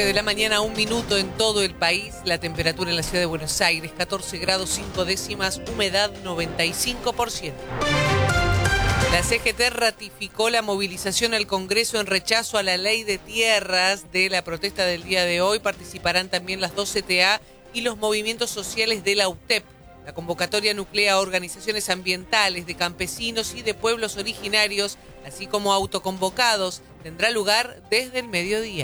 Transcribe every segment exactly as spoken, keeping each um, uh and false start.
De la mañana, un minuto en todo el país. La temperatura en la ciudad de Buenos Aires, catorce grados cinco décimas, humedad noventa y cinco por ciento. La C G T ratificó la movilización al Congreso en rechazo a la ley de tierras. De la protesta del día de hoy participarán también las dos C T A y los movimientos sociales de la U T E P. La convocatoria nuclea a organizaciones ambientales, de campesinos y de pueblos originarios, así como autoconvocados. Tendrá lugar desde el mediodía.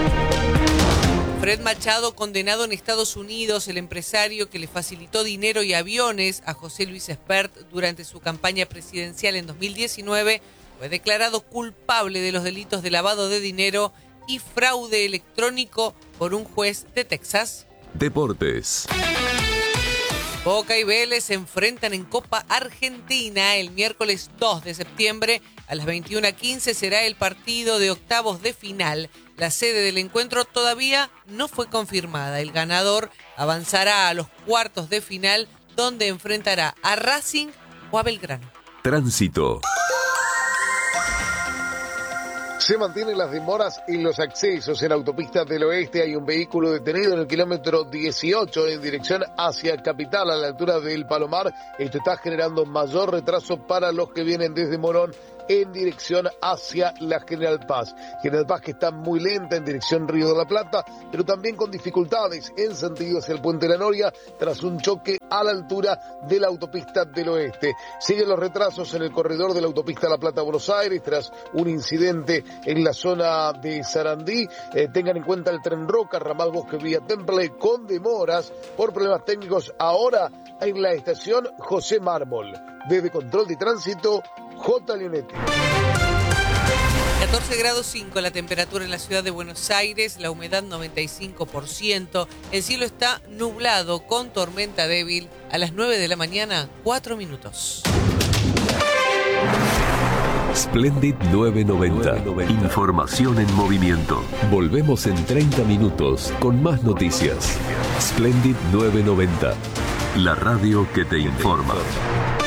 Fred Machado, condenado en Estados Unidos, el empresario que le facilitó dinero y aviones a José Luis Espert durante su campaña presidencial en dos mil diecinueve, fue declarado culpable de los delitos de lavado de dinero y fraude electrónico por un juez de Texas. Deportes. Boca y Vélez se enfrentan en Copa Argentina el miércoles dos de septiembre. A las veintiuna quince será el partido de octavos de final. La sede del encuentro todavía no fue confirmada. El ganador avanzará a los cuartos de final, donde enfrentará a Racing o a Belgrano. Tránsito. Se mantienen las demoras en los accesos en Autopista del Oeste. Hay un vehículo detenido en el kilómetro dieciocho en dirección hacia Capital, a la altura del Palomar. Esto está generando mayor retraso para los que vienen desde Morón en dirección hacia la General Paz. General Paz que está muy lenta en dirección Río de la Plata, pero también con dificultades en sentido hacia el Puente de la Noria tras un choque a la altura de la Autopista del Oeste. Siguen los retrasos en el corredor de la Autopista La Plata-Buenos Aires tras un incidente en la zona de Sarandí. Eh, tengan en cuenta el Tren Roca, ramal Bosque Vía Temple, con demoras por problemas técnicos ahora en la estación José Mármol. Desde Control de Tránsito, J. Leonetti. catorce grados cinco la temperatura en la ciudad de Buenos Aires, la humedad noventa y cinco por ciento. El cielo está nublado con tormenta débil. A las nueve de la mañana, cuatro minutos. Splendid novecientos noventa. Información en movimiento. Volvemos en treinta minutos con más noticias. Splendid novecientos noventa. La radio que te informa.